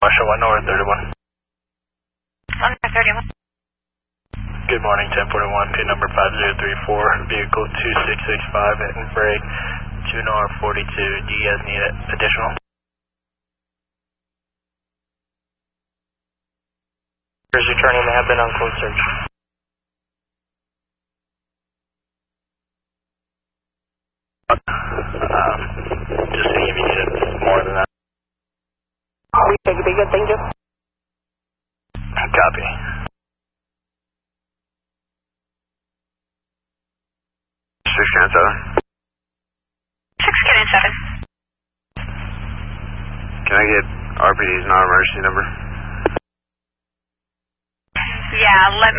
Marshall 1 North 31. 131. Good morning, 1041, pin number 5034, vehicle 2665 at break, 2 North 42. Do you guys need additional? Here's returning, they have been on code search. Just seeing if you needed more than that. We take a big good, thank you. Copy. Six Cannon 7. 6 Cannon 7. Can I get RPD's non-emergency number? Yeah, let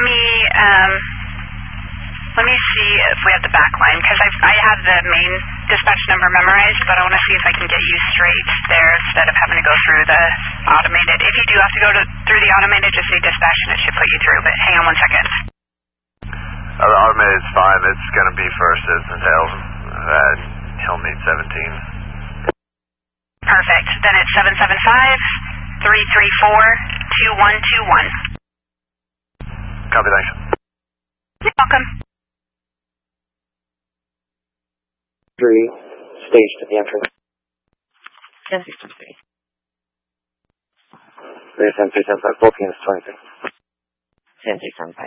me see if we have the back line, because I have the main dispatch number memorized, but I want to see if I can get you straight there instead of having to go through the automated. If you do have to go through the automated, just say dispatch and it should put you through, but hang on 1 second. The automated is fine. It's going to be for Citizen Tales at Hillmead 17. Perfect. Then it's 775-334-2121. Copy, thanks. You're welcome. 3, stage to the entrance. 1063. 37375, 4 p.m. 23. 10675.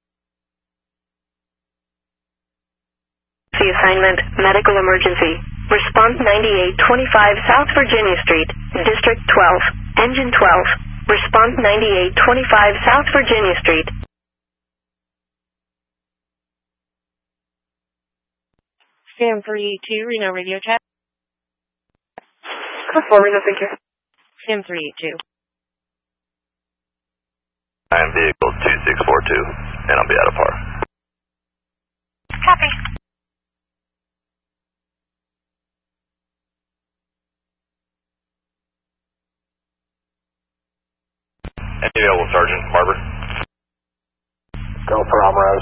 The assignment, medical emergency. Response 9825 South Virginia Street, District 12, Engine 12. Response 9825 South Virginia Street. Sam 382, Reno Radio Chat. For Reno, thank you. Sam 382. I am vehicle 2642, and I'll be out of par. Copy. Any available, Sergeant Barber? Go for Alvarez.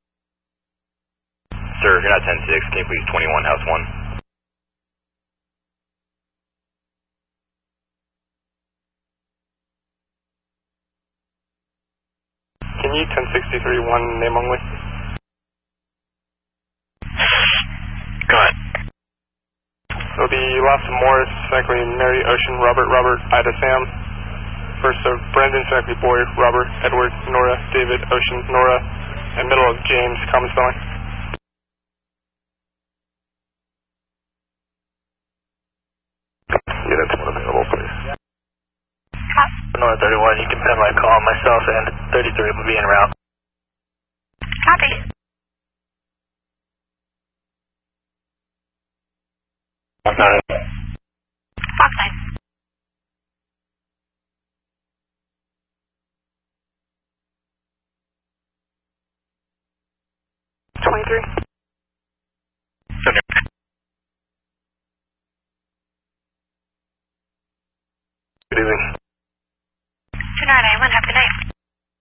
Sir, you're not 10-6. Can you please 21, house 1? Can you 1063, 1 name only? Go ahead. It'll be Lawson Morris, secondly Mary Ocean, Robert, Ida Sam. First of Brandon, secondly Boy, Robert, Edward, Nora, David, Ocean, Nora, and middle of James, common spelling. Units 1 available, please. North 31, you can pin my call. Myself and 33 will be en route. Copy. Fox 9. Fox 9. 23.